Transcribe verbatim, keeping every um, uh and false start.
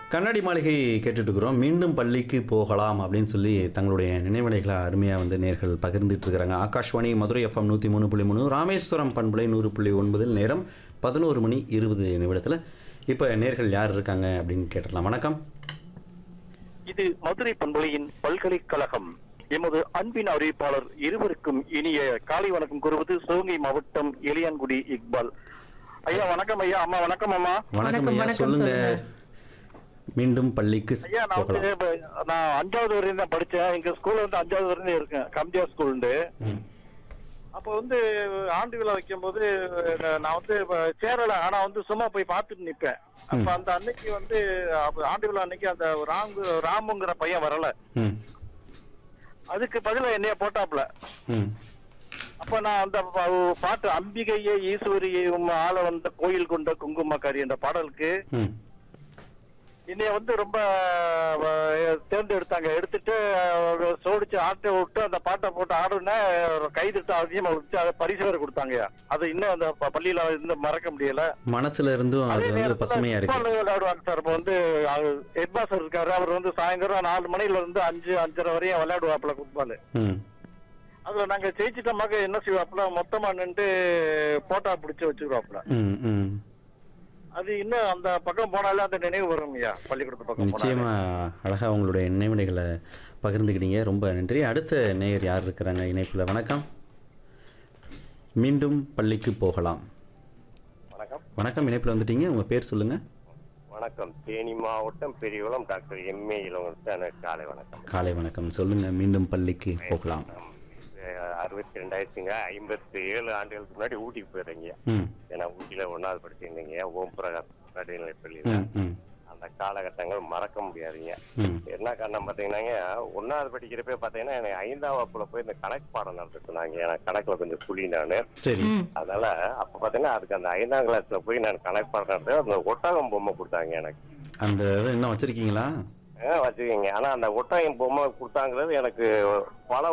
கண்ணாடி மாளிகை கேட்டுட்டு இருக்கிறோம். மீண்டும் பள்ளிக்கு போகலாம் அப்படின்னு சொல்லி தங்களுடைய நினைவலைகளை அருமையாக வந்து நேர்கள் பகிர்ந்துட்டு இருக்கிறாங்க. ஆகாஷ்வாணி மதுரை எஃப்எம் நூற்றி மூணு புள்ளி மூணு, ராமேஸ்வரம் பண்புலை நூறு புள்ளி ஒன்பதில் நேரம் பதினோரு மணி இருபது நிமிடத்தில். இப்போ நேர்கள் யார் இருக்காங்க அப்படின்னு கேட்டுடலாம். வணக்கம். இது மதுரை பண்புலையின் பல்கலைக்கழகம். எமது அன்பின் அறிவிப்பாளர் இருவருக்கும் இனிய காலை வணக்கம் கூறுவது சிவகங்கை மாவட்டம் எளியான்குடி இக்பால். ஐயா வணக்கம். ஐயா அம்மா வணக்கம். அம்மா வணக்கம் ஐயா, சொல்லுங்க. மீண்டும் பள்ளிக்கு ஐயா, நான் வந்து போகலாம். இப்ப நான் அஞ்சாவது வரையும் தான் படிச்சேன். எங்க ஸ்கூல்ல வந்து அஞ்சாவது வரையும் இருக்கேன், கம்ஜா ஸ்கூல்ண்டு. ம். அப்ப வந்து ஆண்டு விழா வைக்கும் போது நான் வந்து சேரல, ஆனா வந்து சும்மா போய் பார்த்துட்டு நிப்பேன். அப்ப அந்த அன்னைக்கு வந்து அப்ப ஆண்டு விழா அன்னைக்கு அந்த ராங்கு ராமுங்கிற பையன் வரல, ம். அதுக்கு பதிலா என்னைய போட்டாப்ல. ம். அப்ப நான் அந்த பா- பாட்டு அம்பிகையே ஈஸ்வரியை ஆள வந்த கோயில் கொண்ட குங்குமக்காரி என்ற பாடலுக்கு ம். என்னைய வந்து ரொம்ப அஹ், தேர்ந்தெடுத்தாங்க. எடுத்துட்டு அஹ், சோடிச்சு ஆட்டை விட்டு அந்த பாட்டை போட்டு ஆடுனா கைதிட்டு அதிகமா விட்டு அதை பரிசு வேற கொடுத்தாங்க. அது இன்னும் அந்த ப- பள்ளியில இன்னும் மறக்க முடியல. மனசுல இருந்தும் அது வந்து பசுமையா இருக்கு. ஃபுட்பால் விளையாடுவாங்க சார். இப்ப வந்து ஹெட் மாஸ்டர் இருக்காரு, அவர் வந்து சாயந்தரம் நாலு மணில இருந்து அஞ்சு அஞ்சரை வரையும் விளையாடுவாப்புல ஃபுட்பால். ம். அதுல நாங்க ஜெயிச்சிட்டோமாக்க என்ன செய்வாப்புல, மொத்தமா நின்று போட்டா பிடிச்சு வச்சுருவாப்புல. ம். ம். அது இன்னும் அந்த பக்கம் போனாலே அந்த நினைவு வரும் ஐயா, பள்ளிக்கூடத்து பக்கம் போனாலே. நிச்சயமா அழகா உங்களுடைய நினைவுகளை பகிர்ந்துக்கிட்டீங்க, ரொம்ப நன்றி. அடுத்த நேயர் யார் இருக்கிறாங்க இணைப்புல? வணக்கம். மீண்டும் பள்ளிக்கு போகலாம். வணக்கம். வணக்கம், இணைப்புல வந்துட்டீங்க, உங்க பேர் சொல்லுங்க. வணக்கம். தேனி மாவட்டம் பெரியகுளம் டாக்டர் எம்ஏ இளவரசன். காலை வணக்கம். காலை வணக்கம், சொல்லுங்க. மீண்டும் பள்ளிக்கு போகலாம். அறுபத்தி ரெண்டாயிரத்துங்க ஐம்பத்தி ஏழு ஆண்டுகளுக்கு முன்னாடி ஊட்டிக்கு போயிருந்தீங்க. ம். ஏன்னா ஊட்டியில ஒன்னாவது படிச்சிருந்தீங்க, ஓம் பிரகாஷ் நடுநிலை பள்ளி. ம். ம். அந்த காலகட்டங்கள் மறக்க முடியாதுங்க. ம். என்ன காரணம் பாத்தீங்கன்னா, ஒன்னாவது படிக்கிறப்ப பாத்தீங்கன்னா எனக்கு ஐந்தாம் வகுப்புல போய் இந்த கணக்கு பாடம் நடத்துனாங்க. எனக்கு கணக்குல கொஞ்சம் புலி நானு. சரி. அதனால அப்ப பாத்தீங்கன்னா அதுக்கு அந்த ஐந்தாம் கிளாஸ்ல போய் நான் கணக்கு பாடம் நடத்த அந்த ஒட்டகம் பொம்மை கொடுத்தாங்க எனக்கு. அந்த இதை இன்னும் வச்சிருக்கீங்களா? வச்சுக்கீங்க. ஆனா அந்த ஒட்டகம் பொம்மை கொடுத்தாங்கிறது எனக்கு பல